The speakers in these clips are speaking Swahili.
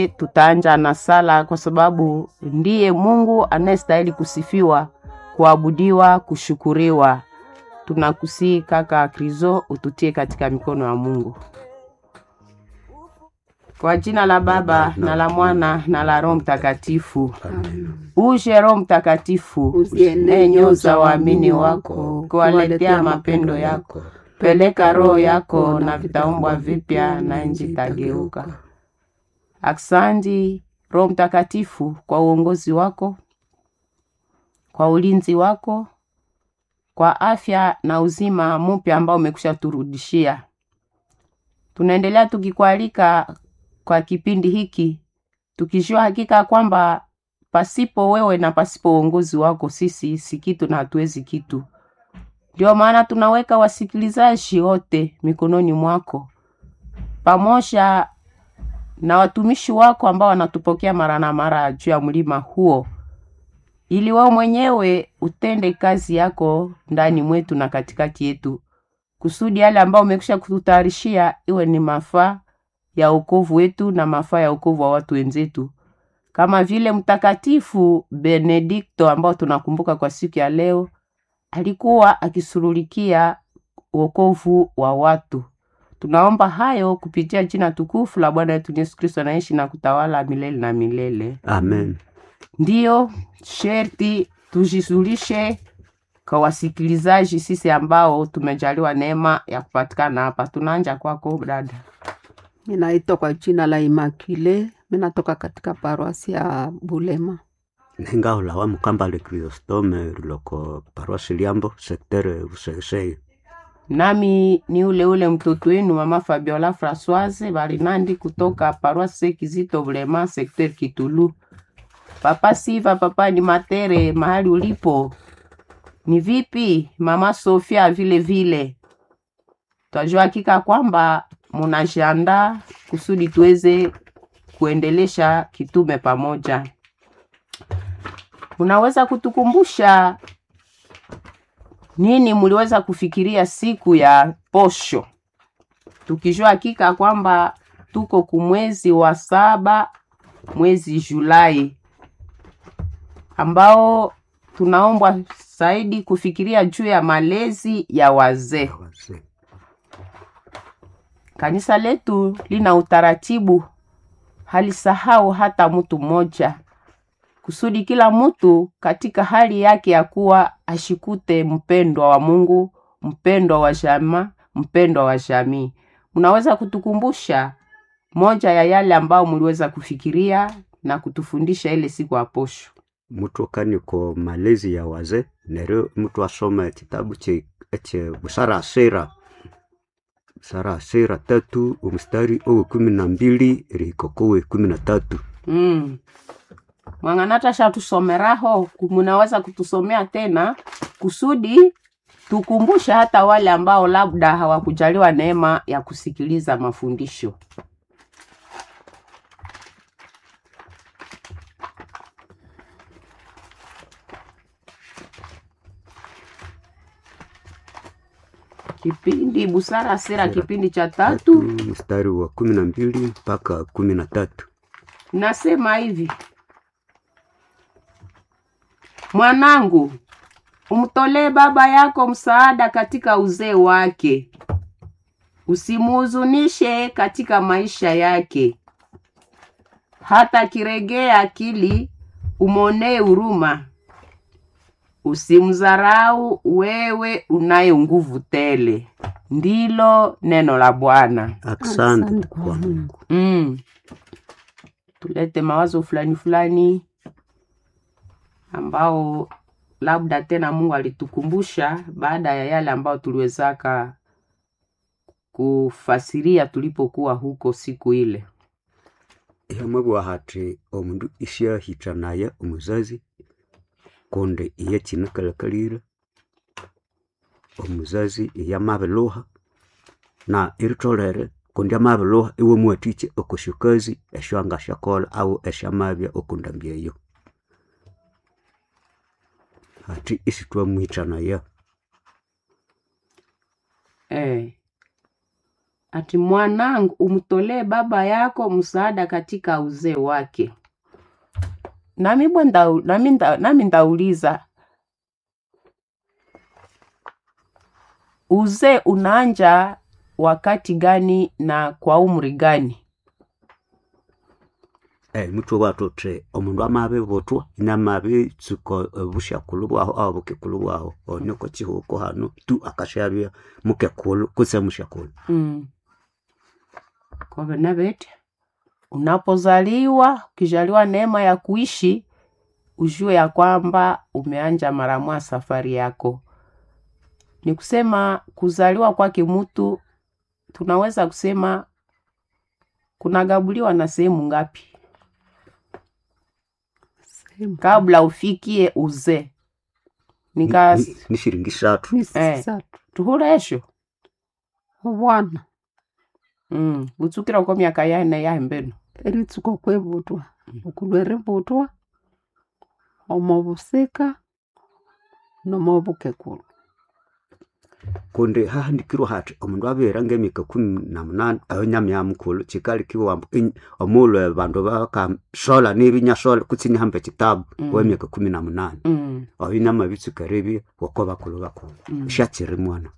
wote tutaanja na sala, kwa sababu ndiye Mungu anayestahili kusifiwa, kuabudiwa, kushukuriwa. Tunakusii kaka Krizo, ututie katika mikono ya Mungu. Kwa jina la Baba na la Mwana na la Roho Mtakatifu. Amen. Uje Roho Mtakatifu, uzienee nyoyo za waamini wako, kuwaletea mapendo yako. Peleka roho yako na vitaumbwa vipya na nchi tageuka. Aksanti Roho Mtakatifu kwa uongozi wako, kwa ulinzi wako, kwa afya na uzima mpya ambao umekusha turudishia. Tunaendelea tukikualika kwa kipindi hiki, tukijua hakika kwamba pasipo wewe na pasipo uongozi wako sisi si kitu na hatuwezi kitu. Ndio maana tunaweka wasikilizaji wote mikononi mwako, pamoja na watumishi wako ambao wanatupokea mara na mara juu ya mlima huo, ili wewe mwenyewe utende kazi yako ndani mwetu na katikati yetu, kusudi yale ambao umekwisha kututayarishia iwe ni mafaa ya wokovu wetu na mafaa ya wokovu wa watu wenzetu. Kama vile Mtakatifu Benedikto ambao tunakumbuka kwa siku ya leo, alikuwa akisurulikia wokovu wa watu. Tunaomba hayo kupitia jina tukufu la Bwana wetu Yesu Kristo, anaishi na kutawala milele na milele. Amen. Ndio sherti tujisulishe kwa wasikilizaji sisi ambao tumejaliwa neema ya kupatikana hapa. Tunaanza kwako dada. Ninaitwa kwa jina la Immaculée, ninatoka katika paroisi ya Bulema. Ningaula wa Mukambale Chrysostome loko paroisi Liambo sektere Usese. Nami ni ule mtoto wenu mama Fabiola Françoise Barinandi kutoka paroisi Kizito Bulema sektere Kitulu. Papa Siva, papa ni Matere, mahali ulipo ni vipi? Mama Sofia vile vile. Tunajua hakika kwamba mnajiandaa kusudi tuweze kuendelesha kitume pamoja. Unaweza kutukumbusha nini mliweza kufikiria siku ya posho? Tukijua hakika kwamba tuko kumwezi wa 7, mwezi Julai, ambao tunaombwa zaidi kufikiria juu ya malezi ya wazee. Kanisa letu lina utaratibu, halisahau hata mtu mmoja, kusudi kila mtu katika hali yake ya kuwa ashikute mpendwa wa Mungu, mpendwa wa jamaa, mpendwa wa jamii. Unaweza kutukumbusha moja ya yale ambao mliweza kufikiria na kutufundisha ile siku ya posho? Mtu kani kwa malezi ya wazee, nero mtu asoma kitabu che Busara Sera 3 mstari 12 rikokowe 13. Mwanganata shatusomeraho, munaweza kutusomea tena kusudi tukumbusha hata wale ambao labda hawakujaliwa neema ya kusikiliza mafundisho. Kipindi Busara Sera kipindi cha 3 mstari wa 12 mpaka 13. Nasema hivi: mwanangu, umtolee baba yako msaada katika uzee wake, usimuhuzunishe katika maisha yake. Hata kiregea akili, umonee huruma. Usimdharau wewe unaye nguvu tele. Ndilo neno la Bwana. Asante kwa Mungu. Tulete mawazo fulani ambao labda tena Mungu alitukumbusha baada ya yale ambao tuliwezaka kufasiria tulipokuwa huko siku ile. Yamabwa hati omundu isya hitanaye umuzazi konde iya kinakalakalira omuzazi iya mabeloha na iritolere konde amabeloha iwe mwatiche okoshukazi eshwanga shakola au eshamabya okundambyeyo hati isitwa mwitana ya ati mwanangu, umtolee baba yako msaada katika uzee wake. Nami ndauliza, uzee unaanja wakati gani na kwa umri gani? Mutwe watote omundu amabe botwa inamabe tsuko bushakulu bwaho abo kekulu bwaho oneko chihuko hano tu akashabia mukekulu kuse mushakulu. Kwa benabete unapozaliwa, ukijaliwa neema ya kuishi, ujue ya kwamba umeanja maramwa safari yako. Ni kusema kuzaliwa kwake mtu tunaweza kusema kunagabuliwa na sehemu ngapi kabla ufikie uzee? Ni shilingi 3. Ni 3. Tuhuresho Obwana. Butsukira kwa miaka yane ya mbeno. Eritsuko kwebutwa. Okulwere butwa. Omobusika. Nomobukekulu. Kunde hahandikirwa hati omundu abera ngemika 18 ayonyama ya mukulu chikali kiwa omulwe bandu bakasola nebinya sola kutsini hambe kitabu wemika 18 obinyama bitsukarebi wakoba kulu shachiri mwana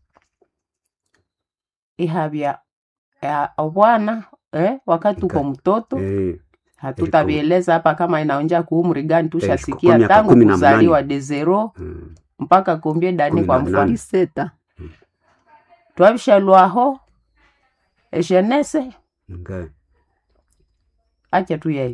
ihabya obwana wakati uko mtoto hatutabieleza hapa kama inaonja kuumri gani, tushasikia tangu kuzaliwa de 0 mpaka kombie dani kwa mfano 17. Twabishalwaho ejenese acha tu yeyo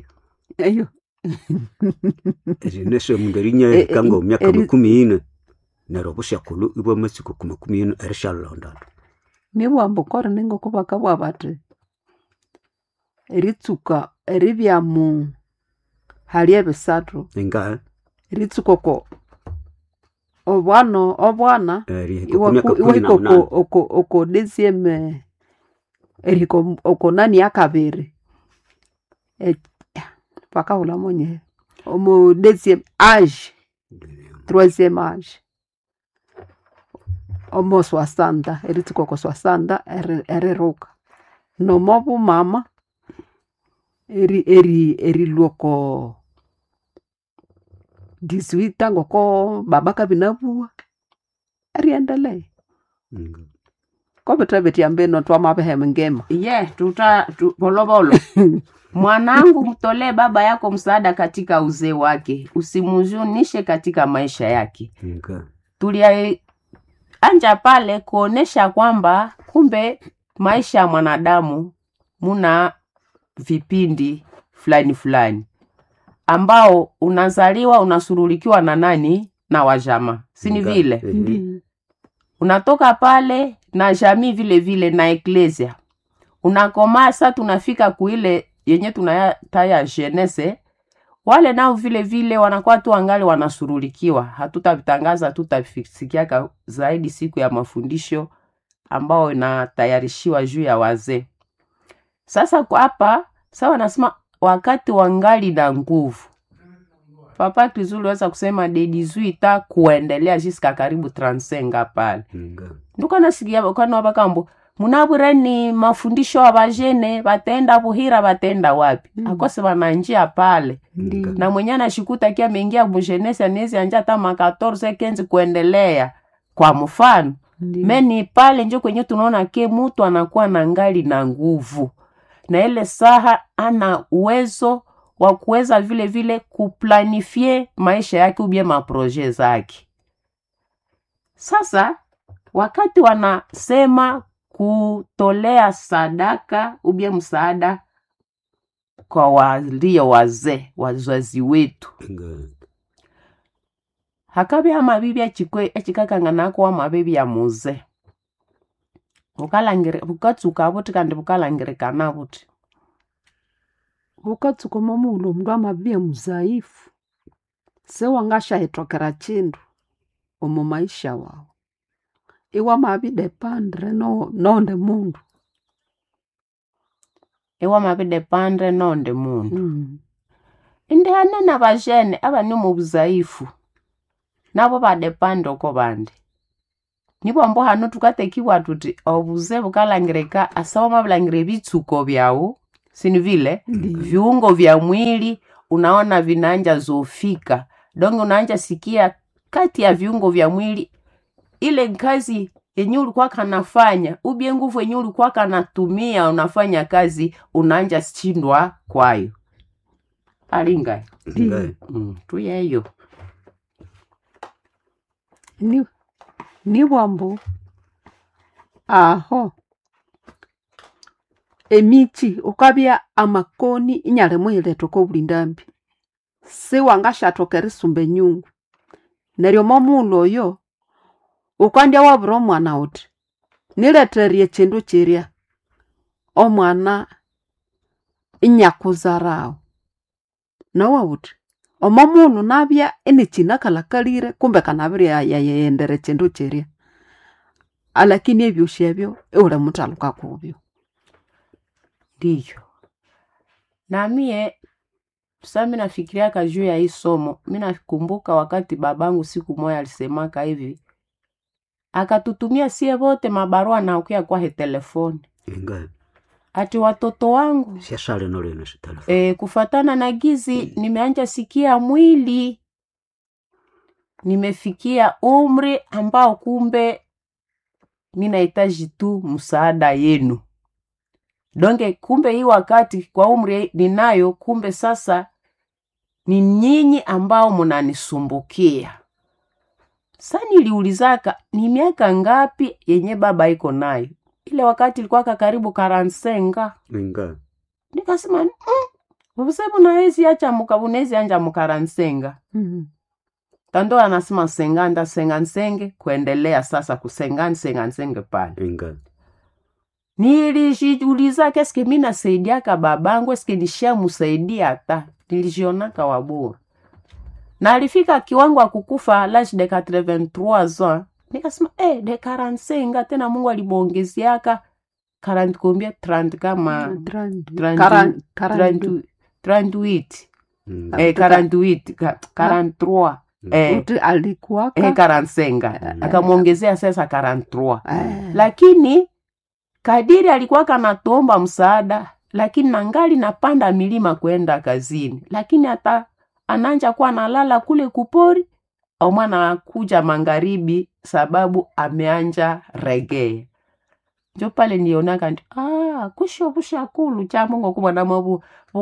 ejenese mungerinya kango myaka 14 nerobusha kulu ibo masiko 14 erishalonda nibo ambokora ningo kubaka bwabate eritsuka eribyamu haliye besatru eritsuko obwana iwiko oko deuxième eriko oko nani akabere paka ula monye omo deuxième âge troisième âge omo 60 eritsuko ko 60 eriruka no mobu mama eri loko 18 ngoko babaka binabua ariendelee kobe tabeti ambeno twamabehe ngema bolobolo mwanangu, mtolee baba yako msaada katika uzee wake, usimuzunishe katika maisha yake. Tulia anja pale kuonesha kwamba kumbe maisha ya mwanadamu muna vipindi fulani ambao unazaliwa unasurulikiwa na nani na wajama, sini vile unatoka pale na jamii vile na eklesia unakomaa. Sasa tunafika kuile yenye tunayataya jenese, wale nao vile wanakuwa tu angali wanasurulikiwa. Hatutavitangaza, tutafisikia zaidi siku ya mafundisho ambao inatayarishiwa juu ya wazee. Sasa kwa hapa sawa nasema wakati wangali na nguvu, Papa Krizulu weza kusema de 18 kuendelea jiska karibu 35 pale. Nduka nasikia kana wabakambo munabure mafundisho abajene batenda buhira batenda wapi. Akose bananjia pale. Na mwenyana shikuta kia mengia mujenesi anezi anja tama 14 15 kuendelea kwa mfano. Meni pale njo kwenye tunaona ke mtu anakuwa na ngali na nguvu. Na ile saha ana uwezo wa kuweza vile kuplanifie maisha yake ubie maproje zake. Sasa wakati wanasema kutolea sadaka ubie msaada kwa walio wazee, wazazi wetu, hakabi ama bibi achikwe echikakangana kwa mabibi ya muze ukalangire bukatsuka buti kandi bukalangire kana buti ukatsuka mamulo mndu amabie muzaifu se wangasha etokera chindu omu maisha wao iwa mabide pandre nonde mundu iwa mabide pandre nonde mundu indi hanena bajene abani mu buzaifu nabo badepanda uko bandi nibwambo hano tukatekiwa tuti obuze bukalangirika asawa mabulangire bitsuko byao sini vile viungo vya mwili unaona vinanja zofika donge unaanja sikia kati ya viungo vya mwili ile kazi yenye ulikuwa kanafanya ubie nguvu yenye ulikuwa kanatumia unafanya kazi unaanja shindwa kwayo alinga tuyeyo nibwambo aho emichi ukabya amakoni inyale muhileto ko bulindambi siwangashatokera risumba enyungu neryo momulo oyo ukandya wabura omwana uti nileterie chindu chirya omwana inyakuzarao nawe uti omomunu nabya enichina kalakalire kumbe kanabiri yayendere chindu chirya alakini ebyoshebyo eule mutaluka kubyo ndiyo na mie sasa mimi nafikiria kajuu ya hii somo mimi nakumbuka wakati babangu siku moja alisemaka hivi akatutumia sie wote mabarua na ukia kwa he telefoni ati watoto wangu siasale no leno si telefoni kufatana na gizi nimeanja sikia mwili nimefikia umri ambao kumbe ninahitaji tu msaada yenu donge kumbe hii wakati kwa umri ninayo kumbe sasa ni nyinyi ambao mnanisumbukia sasa niliulizaka ni miaka ngapi yenye baba iko nayo ile wakati ilikuwa karibu 45 nikasema Ubusebu na hezi acha mukabunezi anja mukaransenga. Tando anasema senganda sengansenge kuendelea sasa kusengansenge pale. Inga. Nilijiuliza keske mimi nasaidiaka babangu eske nishia musaidia hata. Nilijionaka wabura. Na alifika kiwango wa kukufa l'âge de 83 ans. Nikasema de 45 tena Mungu alibongeziaka 40 combien 30 kama 38 43 alikuwa 45 akamuongezea sasa 43 lakini kadiri alikuwa kanatuomba msaada lakini nangali napanda milima kwenda kazini lakini hata ananja kuwa nalala kule kupori au mwana kuja magharibi sababu ameanja reggae. Njo pale nionaka kusho kulu cha Mungu kwa na mabu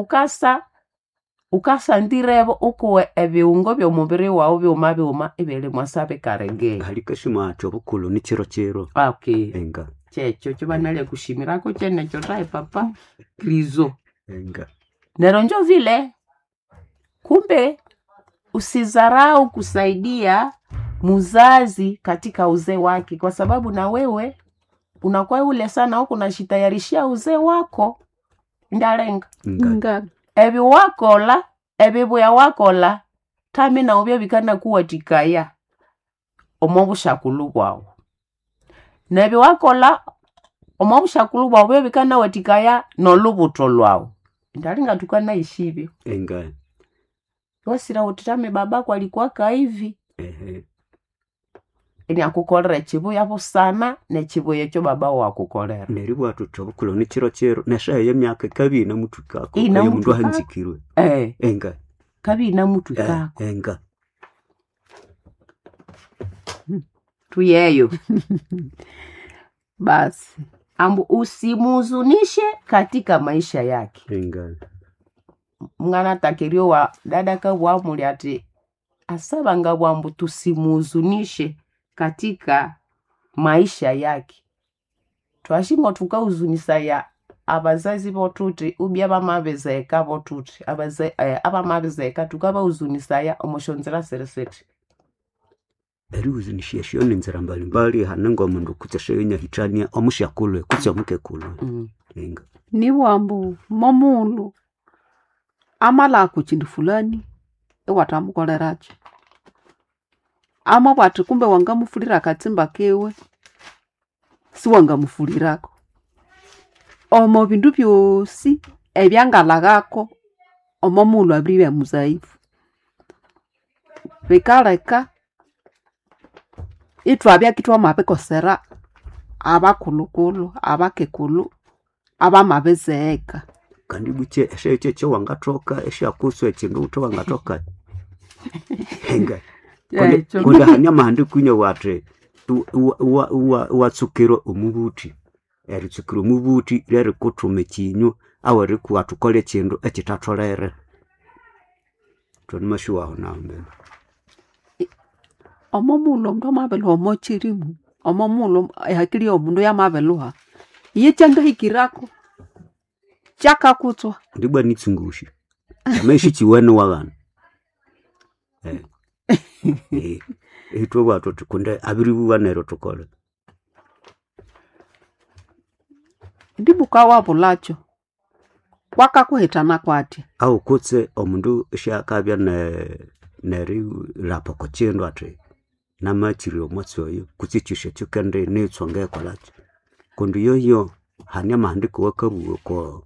ukasa ndirevo uko ebiungo byo mubiri wawo byo mabe ebele mwasabe karege halikashima cyo bukulu ni chiro okay enga checho cyo banale kushimirako chene cyo tai papa krizo enga neronjo vile kumbe usizarau kusaidia muzazi katika uzee wake kwa sababu na wewe unakuwa ule sana huko unashitayarishia uzee wako ndalenga nga ebi wakola ebibu ya wakola tami na obyo bikana kuwa tikaya omobusha kwawo nebi wakola omobusha kwawo obyo bikana watikaya nolubuto lwawo ndalenga tukana ishibyo enga wasira utitame babako alikuwa hivi ni akukolera chibu yabo sana ne chibu yecho baba wakukolera neri bwatu cobukulu ni chiro neshaye yemyaka kabi na mutu kako Ina mundu mutu hanzikirwe enga kabi na mutu kako enga tuyeyo basi ambu usimuzunishe katika maisha yake enga mwana takirio wa dada kabwa muli ati asaba ngabwambu tusimuzunishe katika maisha yake twashingo tukauzunisha ya abazazi botuti ubya bamabezeka botuti abamabezeka tukaba uzunisha ya omoshonzera sereseti eri uzinishiyeshiyo ninzira mbalimbali hanengo mundu kuteshenya hitania omushakulwe kutya mukekulwe enga niwambu momulu amala kuchindu fulani ewatamukoleracho ama bwati kumbe wangamufulira katimba kewe si wangamufulirako omo bindu byosi ebyangalagako omo mulu abribe muzaifu bikaleka itwabya kitwa mabikosera abakulukulu abakekulu abamabizeeka kandi buche eshe wangathoka eshakuswa ekindu utho wangathoka henga kundi hanya mahandi kunya wate watsukiro omubuti eritsukiro omubuti rere kutume kinyu awari kuwatukole kindu ekitatholere toni mashuwaho nambe omomulo omundu amabeluha omochirimu omomulo ehakili omundu yamabeluha iye kyangahikirako kyakakutswa ndibwa nitsungushi amaishi chiwene wagana itwe watu tukunde abiribuwa nero tukole ndibuka wabulacho kwakakuhitana kwati au kutse omundu shakabya neri rapa ko chindu ati namachiri omwatsoyo kutsichishe chukende nitsonge kwalacho kundi yoyo hanya mahandiko wakabuwe ko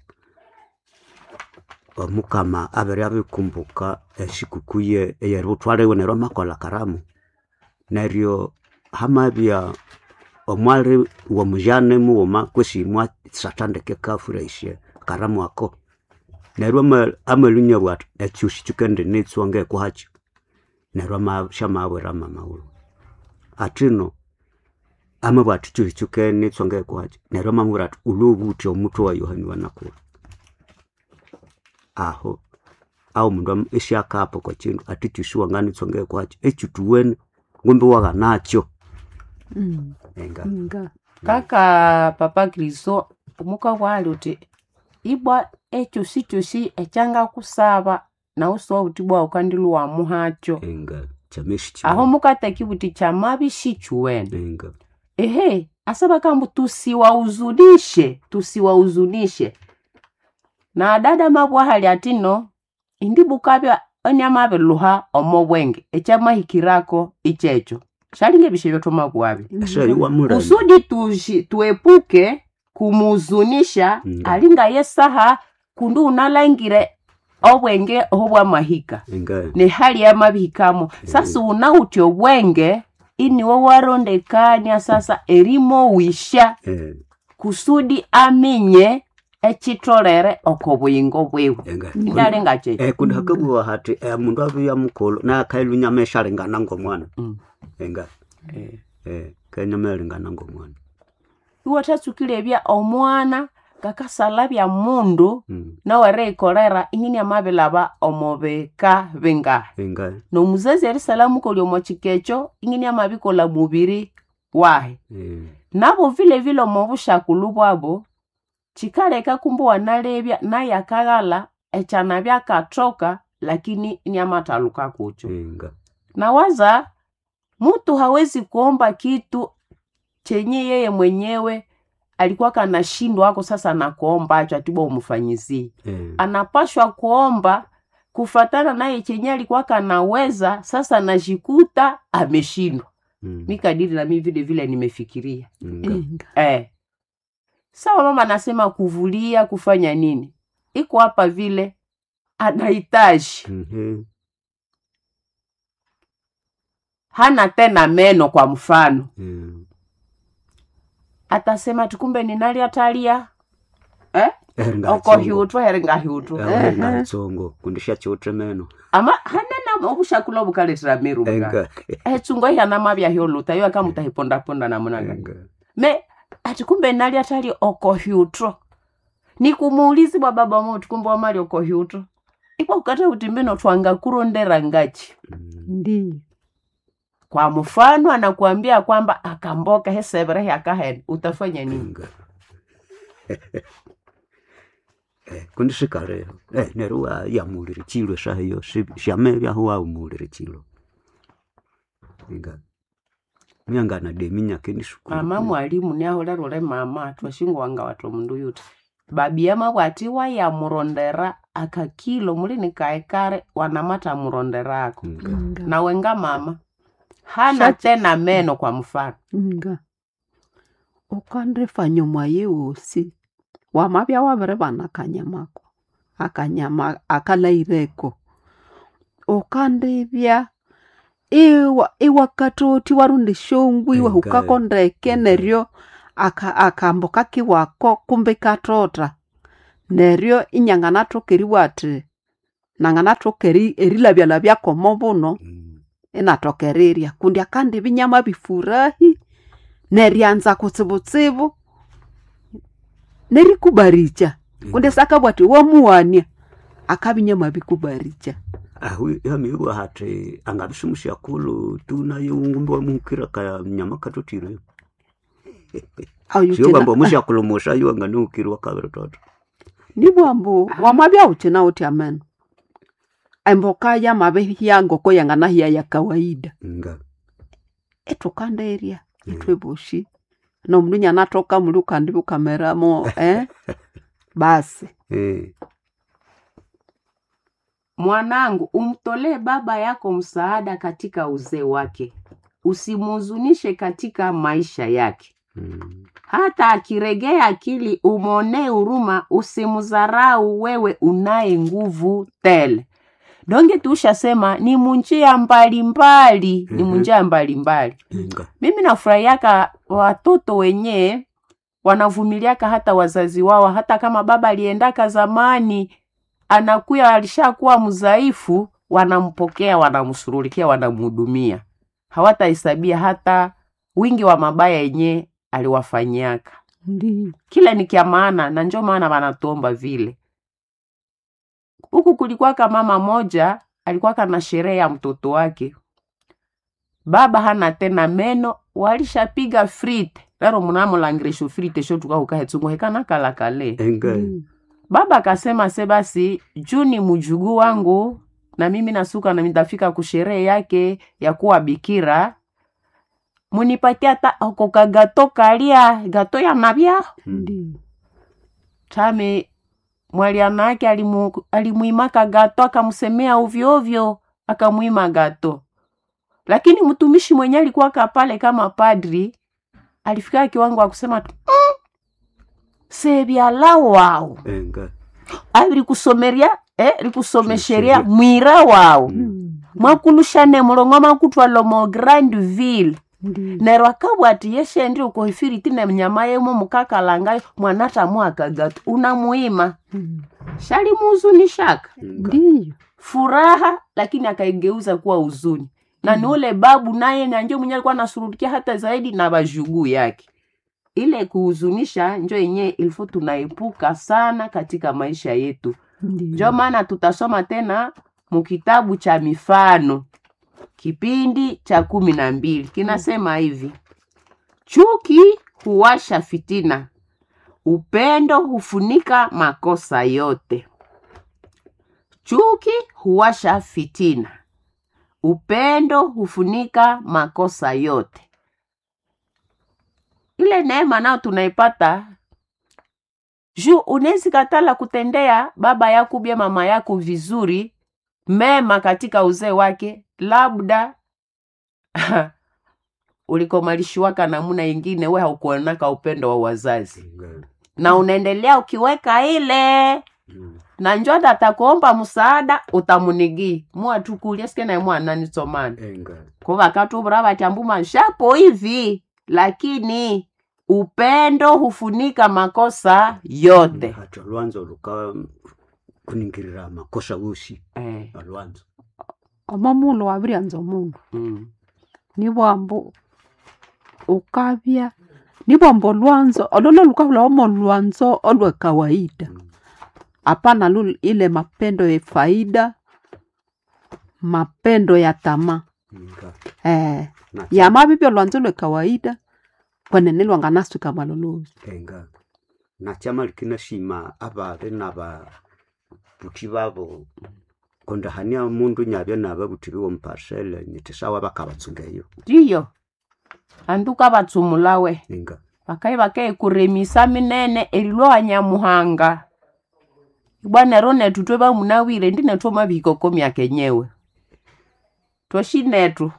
omukama abere abikumbuka eshikukuye eyeri utwalewe nero makola karamu neryo hamabya omwali wa mujane muwoma kweshimwa satandeke kafuraishe karamu ako neryo amalunya bwatu ekyushi chukende nitsonge kwacho neryo shamawera mama ulo atino amabwatu chuchuke nitsonge kwacho neryo mamuratu ulobuti omuto wa Yohani wanakula aho au mundu eshakapo kwa chindu atichushuwa ngani tsonge kwacho echituwene ngombe waga nacho nga kaka papa Kristo umuka wali uti ibwa ekyusi ekyanga kusaba na uso utibwa ukandiluwa muhacho enga chameshi aho mukataki buti chamabishi chuwene enga ehe asaba kambu tusiwauzunishe na dada mabwa hali atino indibukabya anyamabeluha omobwenge echamahikirako ichecho shalinge bishebyo tomabwabi ashayuwa murani usudi tuepuke kumuzunisha alinga yesaha kundu unalangire obwenge obwa mahika ne hali ya mabihikamo sasa unauti obwenge ini wawarondekanya sasa erimo wisha kusudi aminye echitolere okobuyingo bwewe ndalenga che kundi hakabuwa hati mundu abiya mukolo na kailunya meshalingana ngomwana enga kanya melingana ngomwana iwatasukile bya omwana kakasalabya mundu na ware ikolera ingini amabilaba omobeka benga no muzazi ari salamu ko lyomo chikecho ingini amabikola mubiri wahe nabo vile omobushaku bwabo chikaleka kumbu wanalebya na yakagala echana byakatoka lakini nyamataluka kucho nawaza mtu hawezi kuomba kitu chenye yeye mwenyewe alikuwa kanashindwa wako sasa na kuomba acho atiba umufanyizi anapashwa kuomba kufatana naye chenye alikuwa kanaweza sasa najikuta ameshindwa mikadiri na mimi vile nimefikiria sawa mama nasema kuvulia kufanya nini iko hapa vile anahitaji hana tena meno kwa mfano atasema tukumbe ninali atalia oko hiutwa heringa hiutwa tsongo kundisha chotre meno ama hanena obushakulo bukaletera meru mga tsongo yana mabya hyoluta yo akamutahiponda ponda na munanga me atikumbe nali atali oko hiutwa nikumuulizi bwa baba motu kumbe wamali oko hiutwa ipo ukata utimbeno twanga kurondera ngachi ndi kwa mfano anakuambia kwamba akamboka hesebere yakaheni utafanya nini kundishika leo neruwa ya muliri chilo shahiyo shamebya huwa umuliri chilo nga myanga na deminya kenishukuru mama mwalimu ni aholerole mama twashingwanga watu mundu yuti babi yama bwati wa ya murondera akakilo mulini kaikare wanamata muronderako na wenga mama hana tena meno kwa mfano nga ukandifanya mwayewosi wamabya wabere bana kanyamako akanyama akalaireko ukandibya iwa katoti warundi shungu iwe Enga. hukako ndeke neryo akambo kakiwako kumbe katota neryo inyanganatokeriwa ati nanganatokeri erilabyalabyako mobuno inatokerirya kundi akandi binyama bifurahi neryanza kutsibutsibu nerikubaricha kundi sakabwati womuwania akabinyama bikubaricha ahu yamiwa hati angabishimusha kulu tunayo ngumbe wamukira ka nyama katotire sio kwamba musha kulumusha yo nganukirwa kabere toto nibwambo wamabya uchina uti amen emboka ya mabehi ngoko yangana hiya ya kawaida nga etukanderia itweboshi no mlunya natoka mulu kandi bukamera mo basi Mwanangu, umtolee baba yako msaada katika uzee wake. Usimuhuzunishe katika maisha yake. Hata akiregea akili umwonee huruma, usimdharau wewe unaye nguvu tele. Donge tushasema ni munjia mbalimbali, ni munjia mbalimbali. Mimi nafurahiaka watoto wenye wanavumiliaka hata wazazi wao, hata kama baba aliendaka zamani anakuya alishakuwa mzaifu, wanampokea, wanamshughulikia, wanamhudumia. Hawatahesabia hata wingi wa mabaya yenye aliwafanyiaka. Ndiyo. Kila ni kia maana, na ndio maana wanatuomba vile. Huku kulikuwaka mama moja, alikuwaka na sherehe ya mtoto wake. Baba hana tena meno, walishapiga frite. Laro munamo langresho frite sho tukahuka hetsungo hekana kala kale. Baba akasema sebasi, juni mujugu wangu, na mimi nasuka na mitafika kusherehe yake ya kuwa bikira. Munipatia ta okoka gato kalia, gato ya mabia. Tame, mwaliana yake alimuimaka gato, akamusemea ovyo ovyo, akamuima gato. Lakini mtumishi mwenye alikuwa kapale kama padri, alifika kiwango wa kusema sebia la wao. Abiri kusomeria, likusomesheria mwira wao. Mwakulushane mulongoma kutwa lomo Grande Ville. Nero akabwati yeshe ndi ukohifiri tine mnyama yemo mukakalanga mwanata mwaka gato. Unamuima. Shali muzuni shaka. Ndiyo. Furaha, lakini akaigeuza kuwa uzuni. Na ni ule babu naye na njo mwenye alikuwa anasurudikia hata zaidi na bajugu yake. Ile kuhuzunisha njo yenye ilifo tunaepuka sana katika maisha yetu. Njo maana tutasoma tena mukitabu cha Mifano, kipindi cha 12. Kinasema hivi: chuki huwasha fitina, upendo hufunika makosa yote. Chuki huwasha fitina, upendo hufunika makosa yote. Ile neema nao tunaipata juu unezi katala kutendea baba yako bia mama yako vizuri mema katika uzee wake, labda ulikomalishwaka namuna ingine we haukuonaka upendo wa wazazi. Na unaendelea ukiweka ile na njoda atakuomba msaada utamunigi mua tukulia sike na mwana nisomani kwa wakati brava chambuma shapo hivi, lakini upendo hufunika makosa yote. Hata Lwanzo luka kuningirira makosa usi Lwanzo Amamulo wabirianzo mungu nibwambo ukabya nibwambo Lwanzo ololo lukabula omo Lwanzo olwe kawaida. Hapana ile mapendo ya faida, mapendo ya tamaa. Ya mabibyo Lwanzo lwe kawaida kwenye nilwanga nasu kama lolozi. Na chama likina shima abare naba buti babo konda hania mundu nyabya naba butiri wo mparsele nitisawa bakabatsungeyo. Ndiyo. Anduka batsumulawe. Bakaye kuremisa minene elilwa Nyamuhanga. Bwana rone tutwe ba munawire ndine to mabiko mya kenyewe. Twashinetu.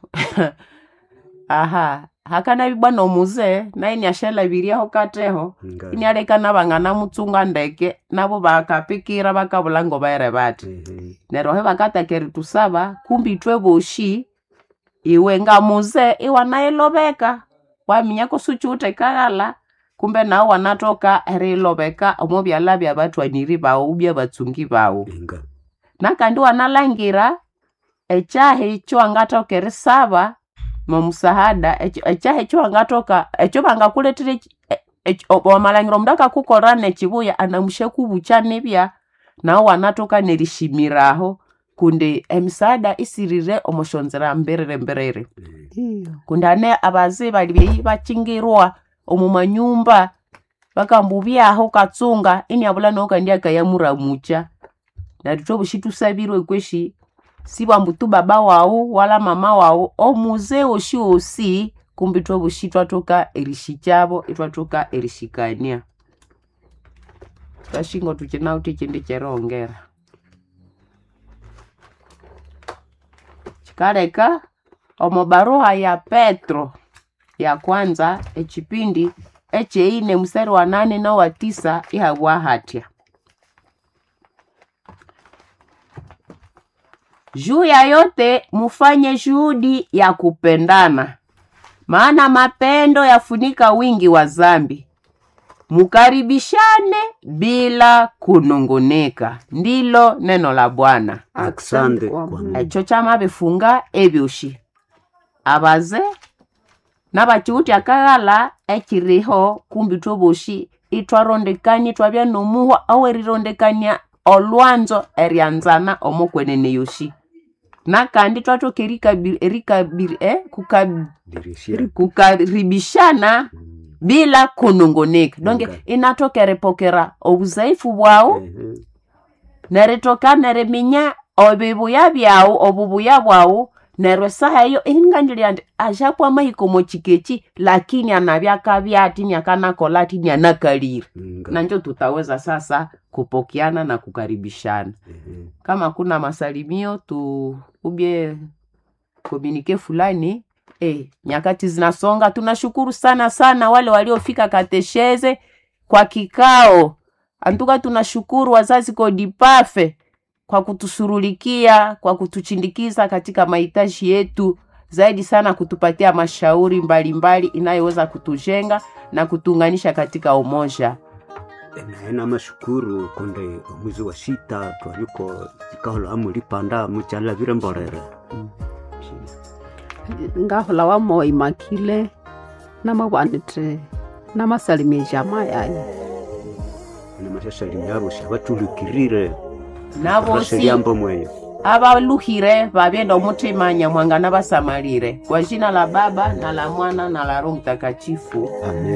Aha, hakana bibwana omuze naini ashela biria hokateho. Ini aleka nabangana mutsunga ndeke nabo bakapikira bakabulango bayere bati. Nero he bakata keritusaba kumbi twe boshi iwe nga muze iwanailobeka waminyako suchute kagala kumbe nao wanatoka erilobeka omo byala bya batwaniri bawo bya batsungi bawo Inga. nakandi wanalangira echahe icho angatoka erisaba momusahada echahe icho angatoka echo bangakuletire omalangiro mdaka kukorana echibuya anamushe kubucha nebya nao wanatoka nerishimiraho kunde emisaada isirire omoshonzera mberere iyo kundane abaze bali bachingirwa omumanyumba bakambubyaho katsunga ini abula noka ndiaka yamura mucha narito bushitusabirwe kweshi sibambutu baba wao wala mama wao omuze oshi kumbitwa bushitwa toka erishichabo itwatoka erishikania tashingo tuchinao tichindi cherongera chikareka omobaruha ya Petro ya kwanza echipindi echeine mstari wa 8 na wa 9 ihawa hatia juu ya yote mufanye juhudi ya kupendana maana mapendo yafunika wingi wa zambi mukaribishane bila kunongoneka ndilo neno la Bwana. Asante kwa Mungu. Echo chama befunga ebyoshi abaze nabachuti akagala ekiriho kumbi toboshi itwarondekanye twabya nomuhwa awerirondekanya olwanzo erianzana omokwenene yoshi nakandi twatokerika kukaribishana bila kunongoneka donge inatokere pokera obuzaifu bwao neretoka nereminya obibuya byao obubuya bwao nerwesaha yo ingandiliande ajapo amahiko mochikechi lakini anabyaka byati nyakana kolati nyanakalira nanjo tutaweza sasa kupokeana na kukaribishana kama kuna masalimio tu ubie komunike fulani nyakati zinasonga tunashukuru sana wale waliofika katesheze kwa kikao antuka tunashukuru wazazi Kodipafe kwa kutusurulikia kwa kutuchindikiza katika mahitaji yetu zaidi sana kutupatia mashauri mbalimbali inayoweza kutujenga na kutunganisha katika umoja na mashukuru konde mwezi wa 6 twanyuko zikaholo amulipanda muchala vire mborere ngahola wa moi makile na mabwanite na masalimie jamaa yayi ni mashasalimia abo shabatulukirire nabo si abaluhire babenda umutima nyamwanga n'abasamalire kwa jina la Baba na la Mwana na la Roho Mtakatifu. Amen.